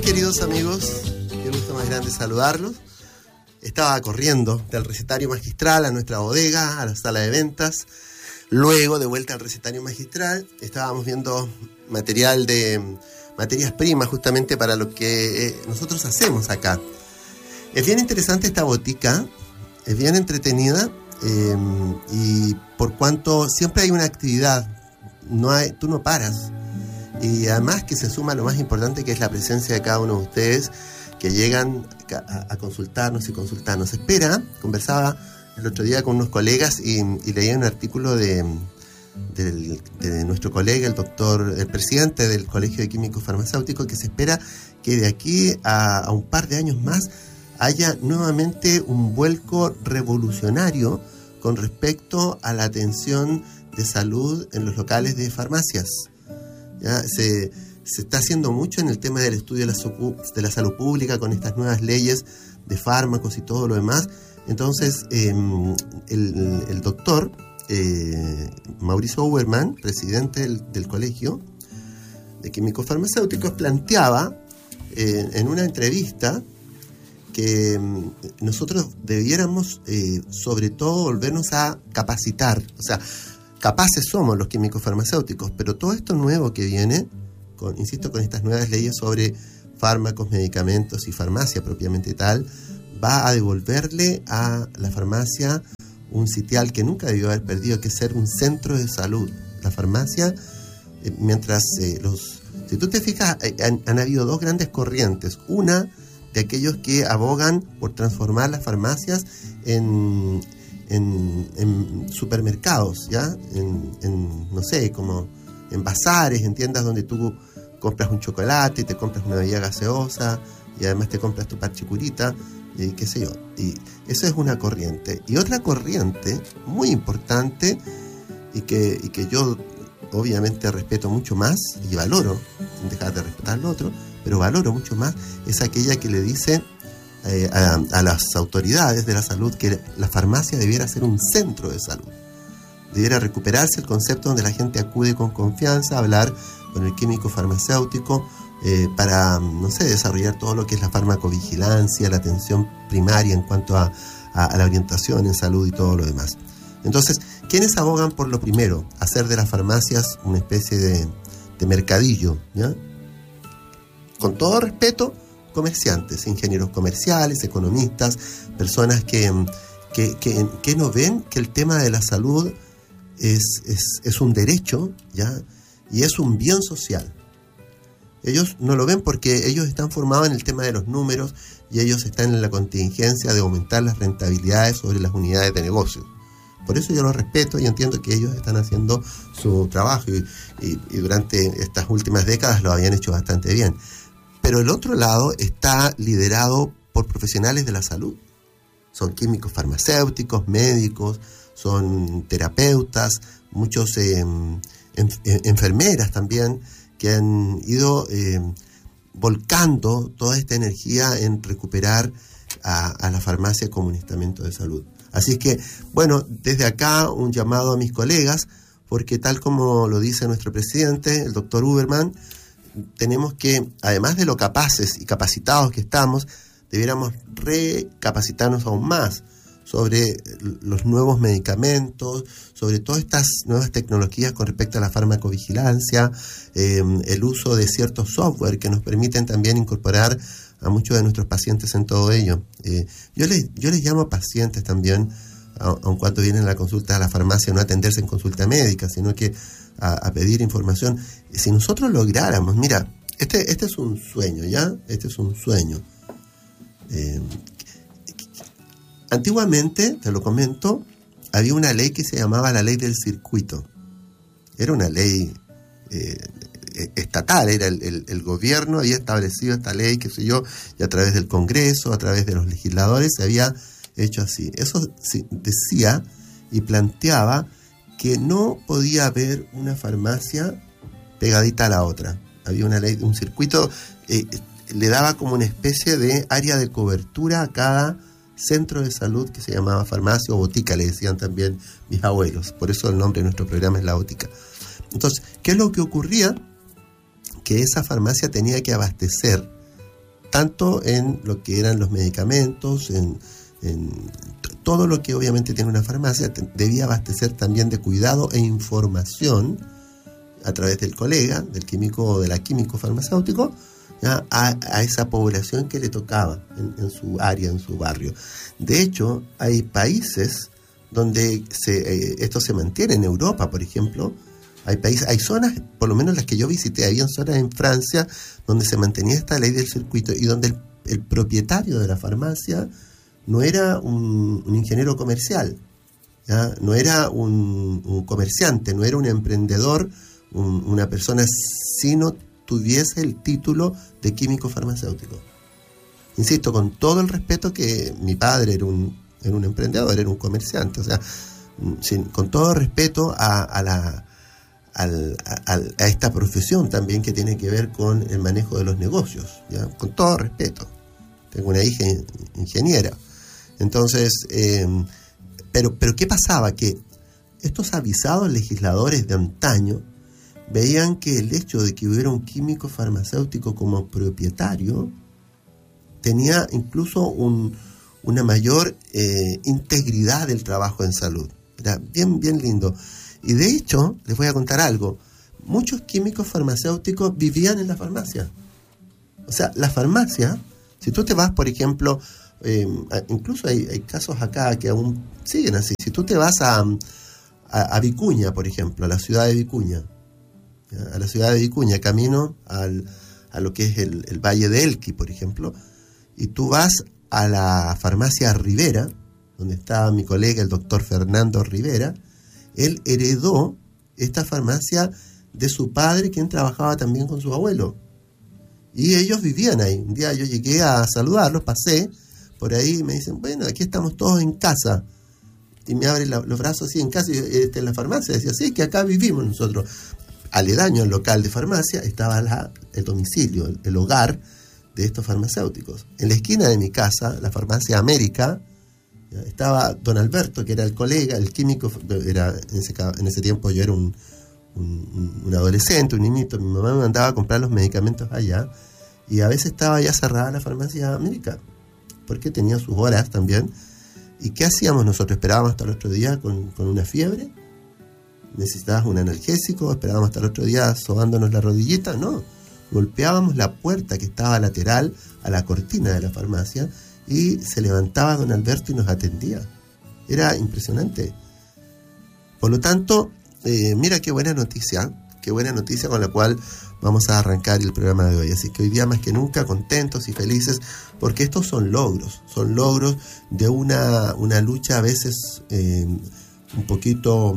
Queridos amigos, qué gusto más grande saludarlos. Estaba corriendo del recetario magistral a nuestra bodega, a la sala de ventas. Luego, de vuelta al recetario magistral, estábamos viendo material de materias primas justamente para lo que nosotros hacemos acá. Es bien interesante esta botica, es bien entretenida y por cuanto siempre hay una actividad, tú no paras. Y además que se suma lo más importante, que es la presencia de cada uno de ustedes que llegan a consultarnos y consultarnos. Conversaba el otro día con unos colegas y leía un artículo de nuestro colega, el presidente del Colegio de Químicos Farmacéuticos, que se espera que de aquí a un par de años más haya nuevamente un vuelco revolucionario con respecto a la atención de salud en los locales de farmacias. Ya se está haciendo mucho en el tema del estudio de la salud pública con estas nuevas leyes de fármacos y todo lo demás. Entonces, el doctor Mauricio Uberman, presidente del Colegio de Químicos Farmacéuticos, planteaba en una entrevista que nosotros debiéramos sobre todo volvernos a capacitar. O sea, capaces somos los químicos farmacéuticos, pero todo esto nuevo que viene, con estas nuevas leyes sobre fármacos, medicamentos y farmacia propiamente tal, va a devolverle a la farmacia un sitial que nunca debió haber perdido, que es ser un centro de salud. La farmacia, mientras si tú te fijas, han habido dos grandes corrientes. Una de aquellos que abogan por transformar las farmacias en supermercados, ¿ya? No sé, como en bazares, en tiendas donde tú compras un chocolate y te compras una bebida gaseosa y además te compras tu parchicurita, qué sé yo. Y eso es una corriente. Y otra corriente muy importante y que yo obviamente respeto mucho más y valoro, sin dejar de respetar al otro, pero valoro mucho más, es aquella que le dice a las autoridades de la salud que la farmacia debiera ser un centro de salud. Debiera recuperarse el concepto donde la gente acude con confianza a hablar con el químico farmacéutico para, no sé, desarrollar todo lo que es la farmacovigilancia, la atención primaria en cuanto a la orientación en salud y todo lo demás. Entonces, ¿quiénes abogan por lo primero? Hacer de las farmacias una especie de mercadillo, ¿ya? Con todo respeto, comerciantes, ingenieros comerciales, economistas, personas que no ven que el tema de la salud es un derecho, ¿ya? Y es un bien social. Ellos no lo ven porque ellos están formados en el tema de los números y ellos están en la contingencia de aumentar las rentabilidades sobre las unidades de negocio. Por eso yo los respeto y entiendo que ellos están haciendo su trabajo y durante estas últimas décadas lo habían hecho bastante bien. Pero el otro lado está liderado por profesionales de la salud. Son químicos farmacéuticos, médicos, son terapeutas, muchos enfermeras también, que han ido volcando toda esta energía en recuperar a la farmacia como un estamento de salud. Así que, bueno, desde acá un llamado a mis colegas, porque tal como lo dice nuestro presidente, el doctor Uberman, tenemos que, además de lo capaces y capacitados que estamos, debiéramos recapacitarnos aún más sobre los nuevos medicamentos, sobre todas estas nuevas tecnologías con respecto a la farmacovigilancia, el uso de ciertos software que nos permiten también incorporar a muchos de nuestros pacientes en todo ello. Yo les llamo pacientes también, aun cuando vienen a la consulta a la farmacia, no a atenderse en consulta médica, sino que a pedir información. Si nosotros lográramos, mira, este es un sueño, ¿ya? Este es un sueño. Antiguamente, te lo comento, había una ley que se llamaba la ley del circuito. Era una ley estatal, era el gobierno había establecido esta ley, qué sé yo, y a través del Congreso, a través de los legisladores, se había hecho así. Eso decía y planteaba que no podía haber una farmacia pegadita a la otra. Había una ley, un circuito, le daba como una especie de área de cobertura a cada centro de salud que se llamaba farmacia o botica, le decían también mis abuelos. Por eso el nombre de nuestro programa es La Botica. Entonces, ¿qué es lo que ocurría? Que esa farmacia tenía que abastecer tanto en lo que eran los medicamentos, en todo lo que obviamente tiene una farmacia, debía abastecer también de cuidado e información a través del colega, del químico o de la químico farmacéutico, ¿ya? A esa población que le tocaba en su área, en su barrio. De hecho, hay países donde esto se mantiene. En Europa, por ejemplo, hay zonas, por lo menos las que yo visité, había zonas en Francia donde se mantenía esta ley del circuito y donde el propietario de la farmacia no era un ingeniero comercial, ¿ya? No era un comerciante, no era un emprendedor, una persona, sino tuviese el título de químico farmacéutico. Insisto, con todo el respeto que mi padre era un emprendedor, era un comerciante, o sea, con todo respeto a esta profesión también que tiene que ver con el manejo de los negocios, ¿ya? Con todo respeto. Tengo una hija ingeniera. Entonces, pero ¿qué pasaba? Que estos avisados legisladores de antaño veían que el hecho de que hubiera un químico farmacéutico como propietario tenía incluso una mayor integridad del trabajo en salud. Era bien, bien lindo. Y de hecho, les voy a contar algo. Muchos químicos farmacéuticos vivían en la farmacia. O sea, la farmacia, si tú te vas, por ejemplo, incluso hay casos acá que aún siguen así. Si tú te vas a Vicuña, por ejemplo, a la ciudad de Vicuña, camino a lo que es el Valle de Elqui, por ejemplo, y tú vas a la farmacia Rivera, donde estaba mi colega, el doctor Fernando Rivera. Él heredó esta farmacia de su padre, quien trabajaba también con su abuelo. Y ellos vivían ahí. Un día yo llegué a saludarlos, pasé por ahí y me dicen, bueno, aquí estamos todos en casa. Y me abren los brazos así en casa, y en la farmacia. Decía, sí, que acá vivimos nosotros. Aledaño al local de farmacia estaba el domicilio, el hogar de estos farmacéuticos. En la esquina de mi casa, la farmacia América, estaba don Alberto, que era el colega, el químico. En ese tiempo yo era un adolescente, un niñito. Mi mamá me mandaba a comprar los medicamentos allá, y a veces estaba ya cerrada la farmacia América, porque tenía sus horas también. ¿Y qué hacíamos nosotros? ¿Esperábamos hasta el otro día con una fiebre? ¿Necesitabas un analgésico? ¿Esperábamos hasta el otro día sobándonos la rodillita? No. Golpeábamos la puerta que estaba lateral a la cortina de la farmacia y se levantaba don Alberto y nos atendía. Era impresionante. Por lo tanto, mira qué buena noticia con la cual vamos a arrancar el programa de hoy. Así que hoy día más que nunca contentos y felices, porque estos son logros de una lucha a veces un poquito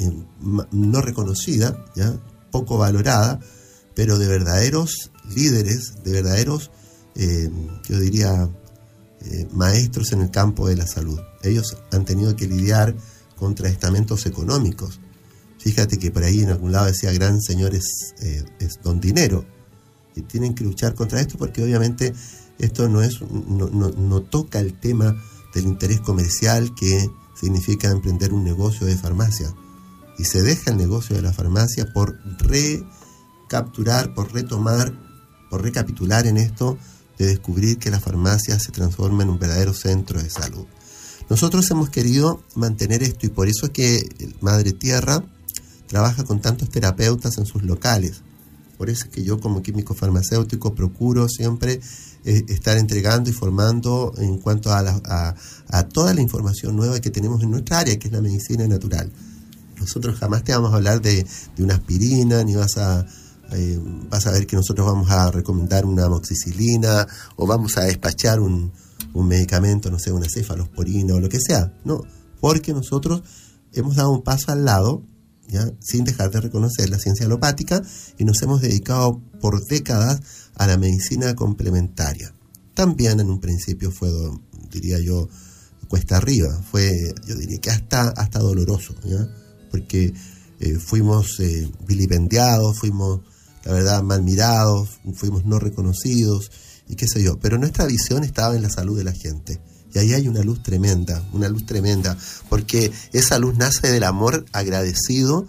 no reconocida, ¿ya? Poco valorada, pero de verdaderos líderes, de verdaderos, yo diría, maestros en el campo de la salud. Ellos han tenido que lidiar contra estamentos económicos. Fíjate que por ahí en algún lado decía gran señor es don dinero, y tienen que luchar contra esto, porque obviamente esto no toca el tema del interés comercial que significa emprender un negocio de farmacia, y se deja el negocio de la farmacia por recapturar, por retomar, por recapitular en esto de descubrir que la farmacia se transforma en un verdadero centro de salud. Nosotros hemos querido mantener esto, y por eso es que Madre Tierra trabaja con tantos terapeutas en sus locales. Por eso es que yo, como químico farmacéutico, procuro siempre estar entregando y formando en cuanto a toda la información nueva que tenemos en nuestra área, que es la medicina natural. Nosotros jamás te vamos a hablar de una aspirina, ni vas a ver que nosotros vamos a recomendar una amoxicilina, o vamos a despachar un medicamento, no sé, una cefalosporina o lo que sea. No, porque nosotros hemos dado un paso al lado, ¿ya? Sin dejar de reconocer la ciencia alopática, y nos hemos dedicado por décadas a la medicina complementaria. También en un principio fue, diría yo, cuesta arriba, fue, yo diría que hasta doloroso, ¿ya? Porque fuimos vilipendiados, fuimos, la verdad, mal mirados, fuimos no reconocidos, y qué sé yo, pero nuestra visión estaba en la salud de la gente. Y ahí hay una luz tremenda, porque esa luz nace del amor agradecido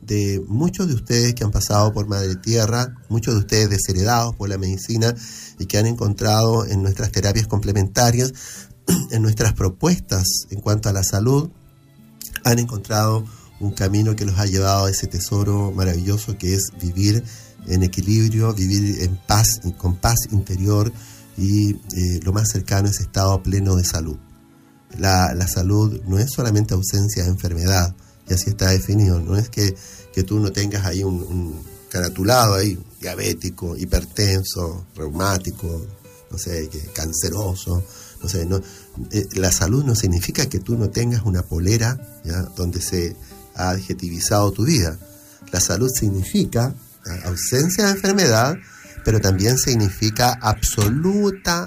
de muchos de ustedes que han pasado por Madre Tierra, muchos de ustedes desheredados por la medicina y que han encontrado en nuestras terapias complementarias, en nuestras propuestas en cuanto a la salud, han encontrado un camino que los ha llevado a ese tesoro maravilloso que es vivir en equilibrio, vivir en paz, con paz interior y lo más cercano es estado pleno de salud. La salud no es solamente ausencia de enfermedad, y así está definido. No es que tú no tengas ahí un caratulado ahí, diabético, hipertenso, reumático, no sé, canceroso, no sé. No, la salud no significa que tú no tengas una polera, ¿ya?, donde se ha adjetivizado tu vida. La salud significa ausencia de enfermedad, pero también significa absoluta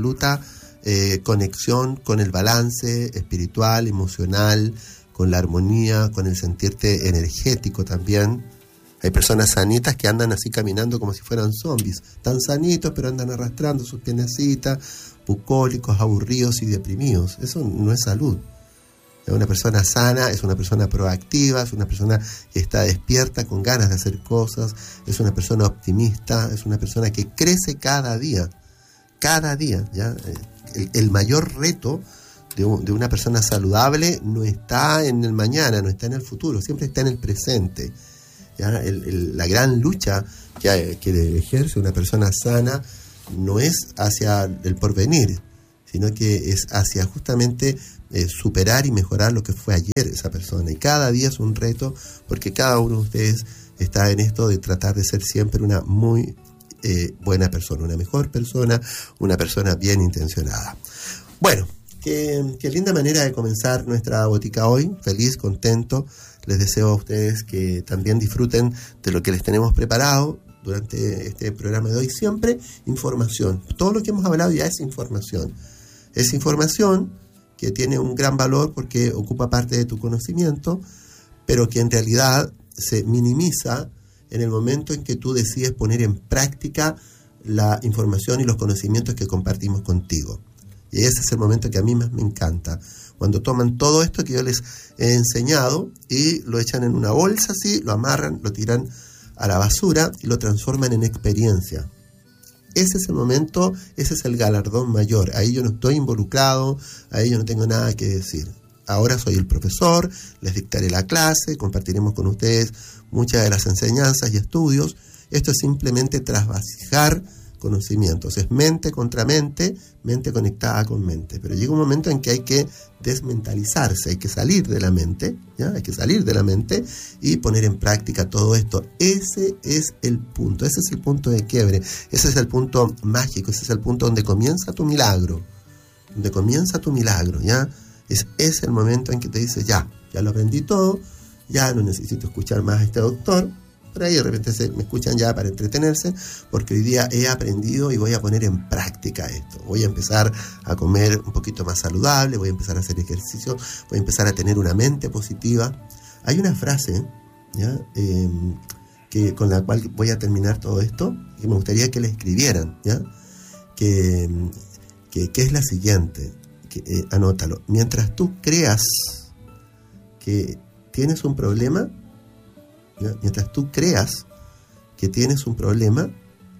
conexión con el balance espiritual, emocional, con la armonía, con el sentirte energético también. Hay personas sanitas que andan así caminando como si fueran zombies, tan sanitos pero andan arrastrando sus piernecitas, bucólicos, aburridos y deprimidos. Eso no es salud. Una persona sana es una persona proactiva, es una persona que está despierta, con ganas de hacer cosas, es una persona optimista, es una persona que crece cada día, ¿ya? El mayor reto de una persona saludable no está en el mañana, no está en el futuro, siempre está en el presente, ¿ya? La gran lucha que ejerce una persona sana no es hacia el porvenir, sino que es hacia justamente superar y mejorar lo que fue ayer esa persona. Y cada día es un reto, porque cada uno de ustedes está en esto de tratar de ser siempre una muy buena persona, una mejor persona, una persona bien intencionada. Bueno, qué linda manera de comenzar nuestra botica hoy. Feliz, contento. Les deseo a ustedes que también disfruten de lo que les tenemos preparado durante este programa de hoy. Siempre información. Todo lo que hemos hablado ya es información. Es información que tiene un gran valor porque ocupa parte de tu conocimiento, pero que en realidad se minimiza en el momento en que tú decides poner en práctica la información y los conocimientos que compartimos contigo. Y ese es el momento que a mí más me encanta, cuando toman todo esto que yo les he enseñado y lo echan en una bolsa así, lo amarran, lo tiran a la basura y lo transforman en experiencia. Ese es el momento, ese es el galardón mayor. Ahí yo no estoy involucrado, ahí yo no tengo nada que decir. Ahora soy el profesor, les dictaré la clase, compartiremos con ustedes muchas de las enseñanzas y estudios. Esto es simplemente trasvasijar conocimientos. Es mente contra mente, mente conectada con mente. Pero llega un momento en que hay que desmentalizarse, hay que salir de la mente, ¿ya? Hay que salir de la mente y poner en práctica todo esto. Ese es el punto de quiebre, ese es el punto mágico, ese es el punto donde comienza tu milagro, ¿ya? Es el momento en que te dices, ya lo aprendí todo, ya no necesito escuchar más a este doctor. Por ahí de repente me escuchan ya para entretenerse, porque hoy día he aprendido y voy a poner en práctica esto. Voy a empezar a comer un poquito más saludable, voy a empezar a hacer ejercicio, voy a empezar a tener una mente positiva. Hay una frase, ¿ya? Con la cual voy a terminar todo esto, que me gustaría que la escribieran, ¿ya? Que es la siguiente, anótalo. Mientras tú creas que tienes un problema, ¿ya? Mientras tú creas que tienes un problema,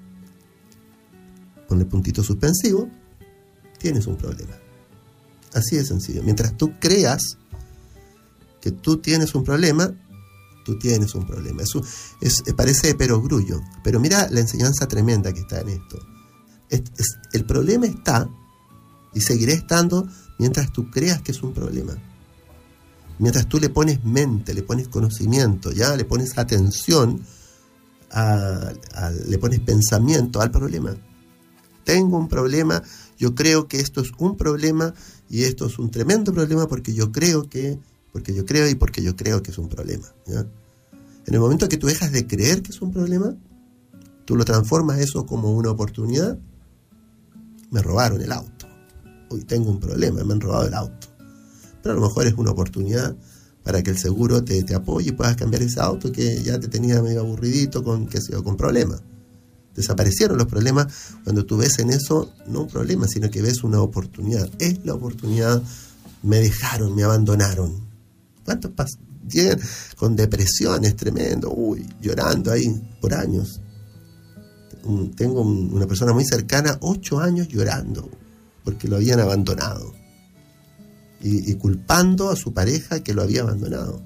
ponle puntito suspensivo, tienes un problema. Así de sencillo. Mientras tú creas que tú tienes un problema, tú tienes un problema. Eso parece de perogrullo, pero mira la enseñanza tremenda que está en esto. El problema está y seguirá estando mientras tú creas que es un problema. Mientras tú le pones mente, le pones conocimiento, ya le pones atención, le pones pensamiento al problema. Tengo un problema, yo creo que esto es un problema y esto es un tremendo problema porque yo creo que es un problema, ¿ya? En el momento que tú dejas de creer que es un problema, tú lo transformas eso como una oportunidad. Me robaron el auto. Hoy tengo un problema, me han robado el auto. Pero a lo mejor es una oportunidad para que el seguro te apoye y puedas cambiar ese auto que ya te tenía medio aburridito con problemas. Desaparecieron los problemas cuando tú ves en eso, no un problema, sino que ves una oportunidad. Es la oportunidad, me dejaron, me abandonaron. ¿Cuántos llegan con depresiones tremendo, llorando ahí por años. Tengo una persona muy cercana, 8 años llorando porque lo habían abandonado y culpando a su pareja que lo había abandonado.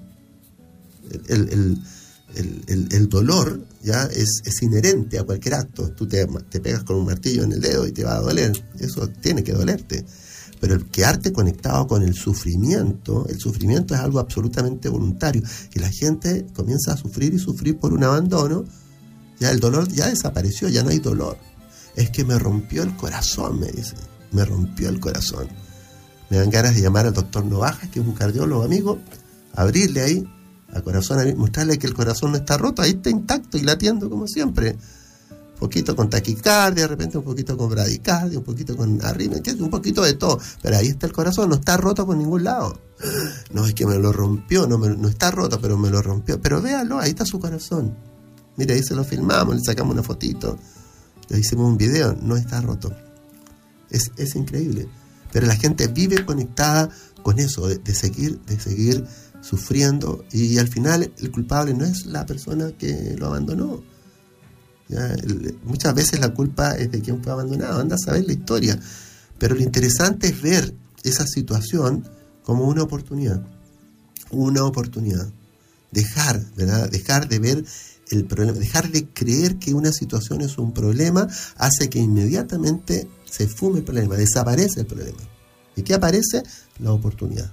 El dolor ya es inherente a cualquier acto. Tú te pegas con un martillo en el dedo y te va a doler, eso tiene que dolerte, pero el quedarte conectado con el sufrimiento es algo absolutamente voluntario, y la gente comienza a sufrir y sufrir por un abandono. Ya el dolor ya desapareció, ya no hay dolor. Es que me rompió el corazón, me dicen, me rompió el corazón. Me dan ganas de llamar al doctor Novajas, que es un cardiólogo amigo, abrirle ahí al corazón, mostrarle que el corazón no está roto, ahí está intacto y latiendo como siempre. Un poquito con taquicardia, de repente un poquito con bradicardia, un poquito con arritmia, un poquito de todo, pero ahí está el corazón, no está roto por ningún lado. No, es que me lo rompió, no está roto, pero me lo rompió. Pero véalo, ahí está su corazón. Mira, ahí se lo filmamos, le sacamos una fotito, le hicimos un video, no está roto. Es increíble. Pero la gente vive conectada con eso, de seguir sufriendo, y al final el culpable no es la persona que lo abandonó. ¿Ya? Muchas veces la culpa es de quien fue abandonado, anda a saber la historia. Pero lo interesante es ver esa situación como una oportunidad. Una oportunidad. Dejar de ver el problema, dejar de creer que una situación es un problema, hace que inmediatamente se fume el problema, desaparece el problema. ¿Y qué aparece? La oportunidad.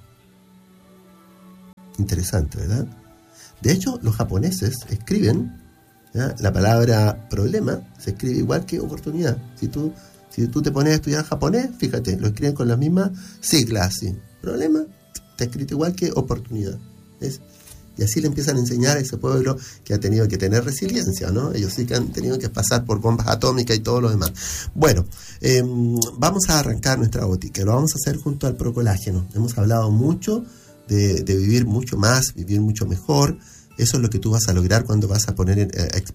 Interesante, ¿verdad? De hecho, los japoneses escriben, ¿ya? La palabra problema se escribe igual que oportunidad. Si tú te pones a estudiar japonés, fíjate, lo escriben con las mismas siglas, así. Problema está escrito igual que oportunidad. ¿Ves? Y así le empiezan a enseñar a ese pueblo que ha tenido que tener resiliencia, ¿no? Ellos sí que han tenido que pasar por bombas atómicas y todo lo demás. Bueno, vamos a arrancar nuestra botica. Lo vamos a hacer junto al Procolágeno. Hemos hablado mucho de vivir mucho más, vivir mucho mejor. Eso es lo que tú vas a lograr cuando vas a poner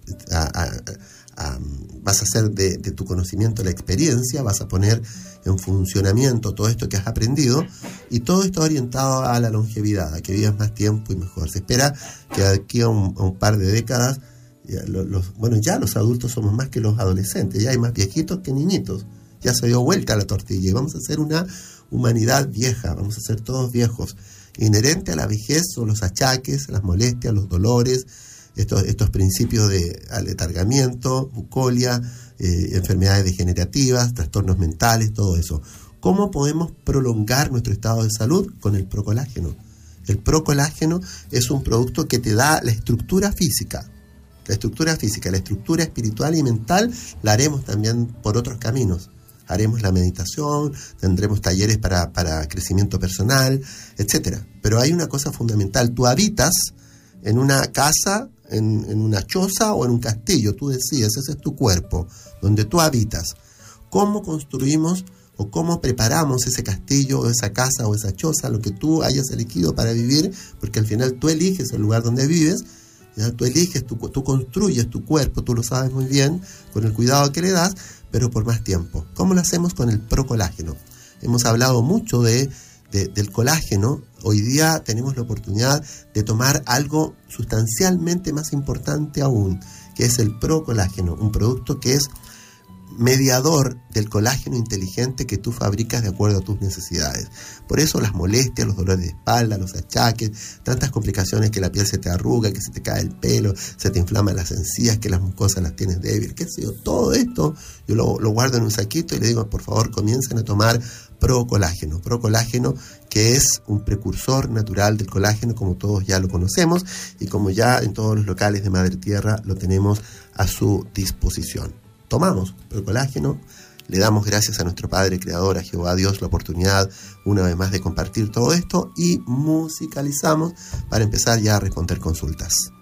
vas a hacer de tu conocimiento la experiencia, vas a poner en funcionamiento todo esto que has aprendido, y todo está orientado a la longevidad, a que vivas más tiempo y mejor. Se espera que de aquí a un par de décadas, ya los adultos somos más que los adolescentes, ya hay más viejitos que niñitos, ya se dio vuelta la tortilla y vamos a ser una humanidad vieja, vamos a ser todos viejos. Inherente a la vejez son los achaques, las molestias, los dolores, estos principios de aletargamiento, bucolia, enfermedades degenerativas, trastornos mentales, todo eso. ¿Cómo podemos prolongar nuestro estado de salud? Con el procolágeno. El procolágeno es un producto que te da la estructura física. La estructura espiritual y mental la haremos también por otros caminos. Haremos la meditación, tendremos talleres para crecimiento personal, etcétera. Pero hay una cosa fundamental. Tú habitas en una casa, en una choza o en un castillo, tú decides, ese es tu cuerpo, donde tú habitas. ¿Cómo construimos o cómo preparamos ese castillo o esa casa o esa choza, lo que tú hayas elegido para vivir? Porque al final tú eliges el lugar donde vives, ¿ya? Tú eliges, tú construyes tu cuerpo, tú lo sabes muy bien, con el cuidado que le das, pero por más tiempo. ¿Cómo lo hacemos con el procolágeno? Hemos hablado mucho del colágeno. Hoy día tenemos la oportunidad de tomar algo sustancialmente más importante aún, que es el procolágeno, un producto que es mediador del colágeno inteligente que tú fabricas de acuerdo a tus necesidades. Por eso las molestias, los dolores de espalda, los achaques, tantas complicaciones, que la piel se te arruga, que se te cae el pelo, se te inflaman las encías, que las mucosas las tienes débiles, qué sé yo, todo esto yo lo guardo en un saquito y le digo, por favor, comiencen a tomar procolágeno, que es un precursor natural del colágeno, como todos ya lo conocemos y como ya en todos los locales de Madre Tierra lo tenemos a su disposición. Tomamos procolágeno, le damos gracias a nuestro Padre Creador, a Jehová Dios, la oportunidad una vez más de compartir todo esto, y musicalizamos para empezar ya a responder consultas.